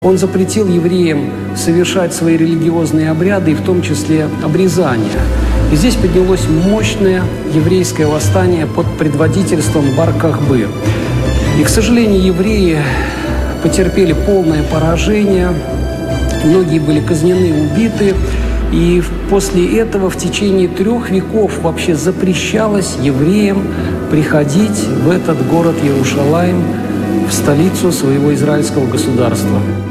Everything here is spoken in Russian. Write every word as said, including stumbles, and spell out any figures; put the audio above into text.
Он запретил евреям совершать свои религиозные обряды, и в том числе обрезание. И здесь поднялось мощное еврейское восстание под предводительством Бар-Кохбы. И, к сожалению, евреи потерпели полное поражение, многие были казнены, убиты. И после этого в течение трех веков вообще запрещалось евреям приходить в этот город Иерушалаим, в столицу своего израильского государства.